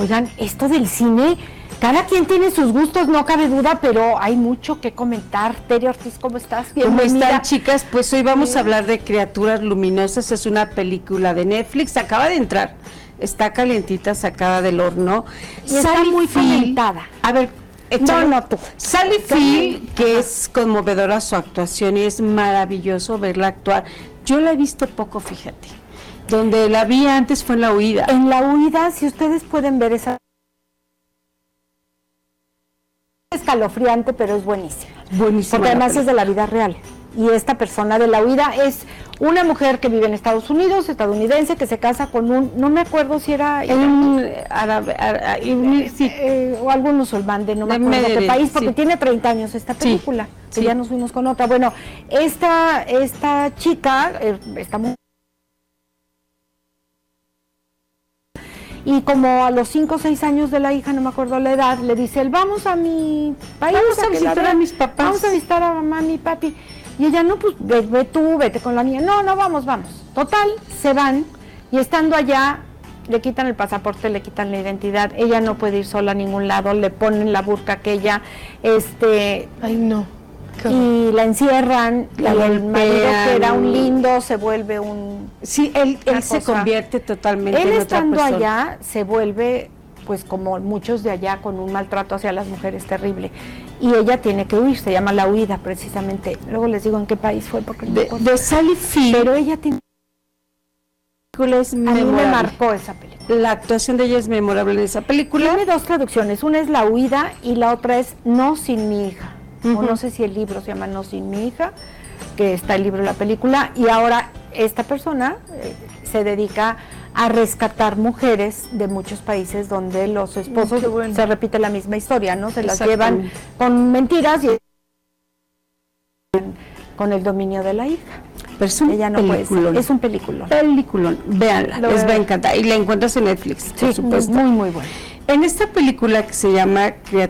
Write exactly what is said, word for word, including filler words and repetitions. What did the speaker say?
Oigan, esto del cine, cada quien tiene sus gustos, no cabe duda, pero hay mucho que comentar. Tere Ortiz, ¿cómo estás? Bienvenida. ¿Cómo están, chicas? Pues hoy vamos sí. a hablar de Criaturas Luminosas. Es una película de Netflix, acaba de entrar, está calientita, sacada del horno. Y está Sally muy comentada. A ver, no, no tú. Sally Field, que es conmovedora su actuación y es maravilloso verla actuar. Yo la he visto poco, fíjate. Donde la vi antes fue en La Huida. En La Huida, si ustedes pueden ver esa... escalofriante, pero es buenísima. Buenísima. Porque además es de la vida real. Y esta persona de La Huida es una mujer que vive en Estados Unidos, estadounidense, que se casa con un, no me acuerdo si era un árabe, árabe, eh, sí. eh, o algún musulmán de no me acuerdo qué país, porque sí. tiene treinta años esta película, sí. que sí. ya nos fuimos con otra. Bueno, esta, esta chica, eh, esta mujer, y como a los cinco o seis años de la hija, no me acuerdo la edad, le dice, vamos a mi país, vamos a, a visitar a mis papás, vamos a visitar a mamá, mi papi. Y ella, no, pues ve, ve tú, vete con la niña. No, no, vamos, vamos. Total, se van y estando allá, le quitan el pasaporte, le quitan la identidad. Ella no puede ir sola a ningún lado, le ponen la burka aquella, este... Ay, no. Y la encierran, la y el marido que era un lindo se vuelve un... Sí, él, él se convierte totalmente él en otra estando persona. allá se vuelve, pues como muchos de allá, con un maltrato hacia las mujeres terrible. Y ella tiene que huir, se llama La Huida precisamente. Luego les digo en qué país fue, porque no de, de Sally Field. Pero ella tiene... Es a mí me marcó esa película. La actuación de ella es memorable en esa película. Tiene dos traducciones, una es La Huida y la otra es No sin mi hija. Uh-huh. O no sé si el libro se llama No sin mi hija, que está el libro y la película, y ahora esta persona eh, se dedica a rescatar mujeres de muchos países donde los esposos bueno. se repite la misma historia, ¿no? Se las llevan con mentiras y con el dominio de la hija. Pero es un Ella no peliculón. Es un peliculón. Peliculón, véanla, Lo les va a encantar. Y la encuentras en Netflix, sí, por supuesto. Muy, muy bueno. En esta película que se llama